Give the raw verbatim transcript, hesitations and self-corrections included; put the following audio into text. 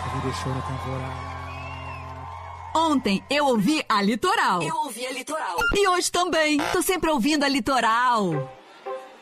me deixou na temporada. Ontem eu ouvi a Litoral. Eu ouvi a Litoral. E hoje também. Tô sempre ouvindo a Litoral.